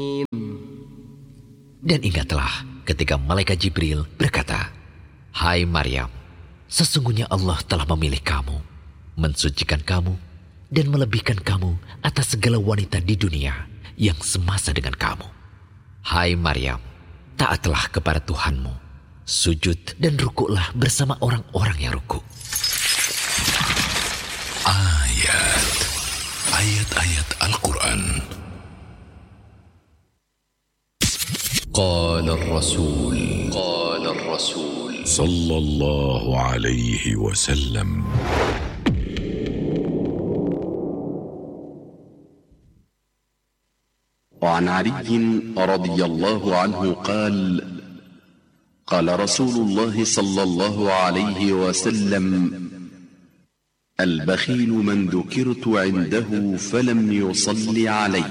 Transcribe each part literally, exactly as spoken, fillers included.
Dan ingatlah ketika malaikat Jibril berkata, "Hai Maryam, sesungguhnya Allah telah memilih kamu, mensucikan kamu, dan melebihkan kamu atas segala wanita di dunia yang semasa dengan kamu. Hai Maryam, taatlah kepada Tuhanmu, sujud dan rukuklah bersama orang-orang yang rukuk." Ayat Ayat-ayat Al-Quran. Qala ar-Rasul Qala ar-Rasul Sallallahu alaihi wasallam. وعن علي رضي الله عنه قال قال رسول الله صلى الله عليه وسلم: البخيل من ذكرت عنده فلم يصل علي.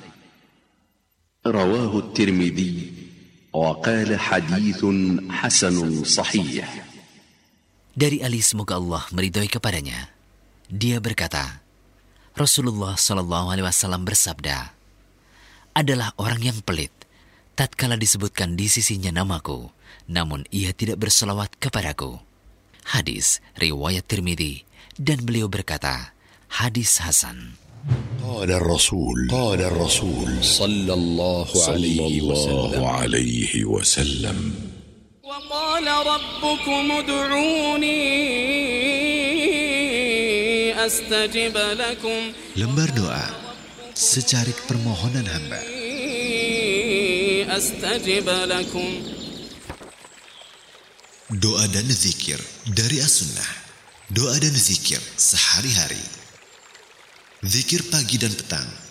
رواه الترمذي وقال حديث حسن صحيح. Dari Ali, semoga Allah meridhoi kepadanya, dia berkata, Rasulullah Shallallahu Alaihi Wasallam bersabda, adalah orang yang pelit tatkala disebutkan di sisinya namaku, namun ia tidak berselawat kepadaku. Hadis riwayat Tirmidzi, dan beliau berkata, hadis hasan. Qala ar-Rasul Qala ar-Rasul Sallallahu alaihi wasallam. Wa qala rabbukum ud'uni astajib lakum. Lembar doa secarik permohonan hamba. Astajib lakum. Doa dan zikir dari As-Sunnah. Doa dan zikir sehari-hari. Zikir pagi dan petang